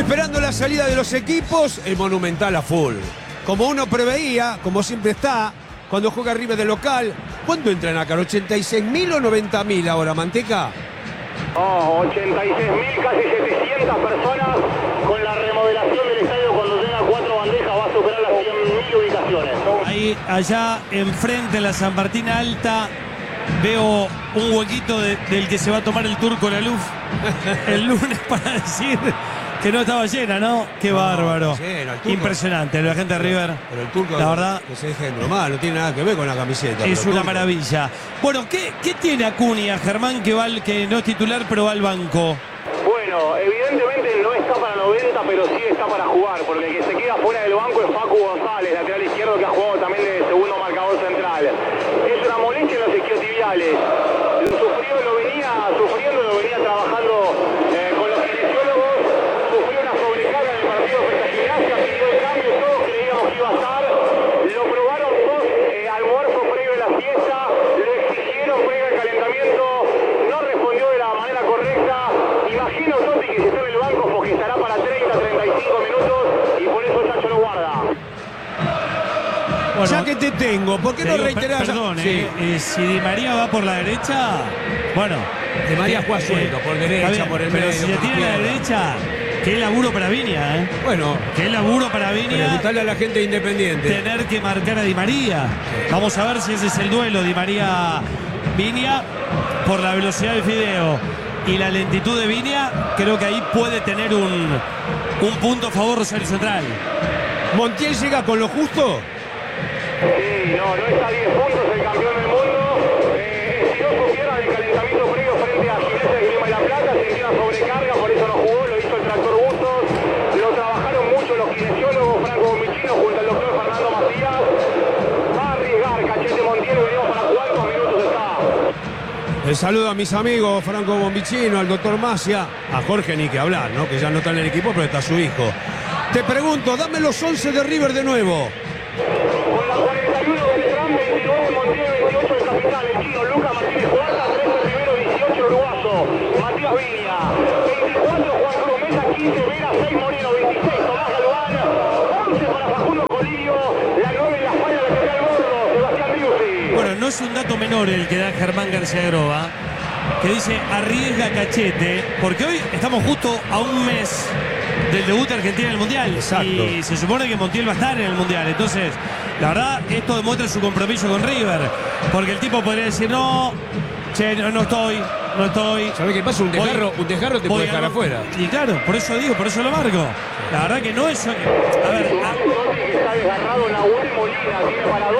Esperando la salida de los equipos, el Monumental a full. Como uno preveía, como siempre está, cuando juega River de local. ¿Cuánto entran acá? ¿86.000 o 90.000 ahora, Manteca? Oh, 86.000, casi 700 personas. Con la remodelación del estadio, cuando tenga 4 bandejas, va a superar las 100.000 ubicaciones. Ahí, allá enfrente en la San Martín Alta, veo un huequito del que se va a tomar el Turco Laluf el lunes para decir que no estaba llena, ¿no? Qué bárbaro. Lleno, impresionante, la gente de River. Pero el Turco, la verdad, que se deje de bromar, no tiene nada que ver con la camiseta. es una maravilla. Bueno, ¿qué tiene Acuña, Germán, que no es titular, pero va al banco? Bueno, evidentemente no está para 90, pero sí está para jugar, porque el que se queda fuera del banco es Facu González, lateral izquierdo, que ha jugado también de segundo marcador central. Es una molestia en los isquiotibiales. Lo venía trabajando con los kinesiólogos. Sufrió una sobrecarga en el partido frente a Gimnasia, pidió el cambio, todos creíamos que iba a estar. Lo probaron dos almuerzo previo a la siesta, le exigieron previo al calentamiento, no respondió de la manera correcta. Imagino, Totti, que si está en el banco porque estará para 30-35 minutos y por eso Chacho lo guarda. Bueno, ya que te tengo, ¿por qué no reiterás? Perdón, Sí. si Di María va por la derecha, bueno. Di María juega suelto, por derecha, por el pero medio. si se por tiene a la izquierda. derecha, qué laburo para Viña, ¿eh? Bueno, Qué laburo para Viña. preguntarle a la gente independiente. Tener que marcar a Di María. Vamos a ver si ese es el duelo, Di María-Viña, por la velocidad de Fideo y la lentitud de Viña. Creo que ahí puede tener un punto a favor Rosario Central. ¿Montiel llega con lo justo? Sí, no está a 10 puntos el campeón del mundo. Si no supiera del calentamiento previo frente a Gimnasia de Grima y La Plata, sintió una sobrecarga, por eso no jugó, lo hizo el Tractor Bustos. Lo trabajaron mucho los kinesiólogos, Franco Bombicino junto al doctor Fernando Macías. Va a arriesgar Cachete Montiel, venimos para cuántos minutos está. El saludo a mis amigos, Franco Bombicino, al doctor Macia, a Jorge ni que hablar, ¿no? Que ya no está en el equipo, pero está su hijo. Te pregunto, dame los 11 de River de nuevo. Con la 41 Beltrán, 29 Montiel, 28 el capitán, el chino Lucas Martínez Cuarta, 13 Rivero, 18 el uruguayo Matías Viña, 24 Juan Cruz Mesa, 15 Vera, 6 Moreno, 26 Tomás Galván, 11 para Facundo Colidio, la 9 en la espalda lateral gordo, Sebastián Riusi. Bueno, no es un dato menor el que da Germán García Groba, que dice arriesga Cachete, porque hoy estamos justo a un mes del debut de Argentina en el Mundial. Exacto. Y se supone que Montiel va a estar en el Mundial. Entonces, la verdad, esto demuestra su compromiso con River. Porque el tipo podría decir, no, che, no estoy. ¿Sabés qué pasa? Un desgarro te puede dejar afuera. Y claro, por eso digo, por eso lo marco. La verdad que no es... A ver... Que está desgarrado en la Molina, tiene para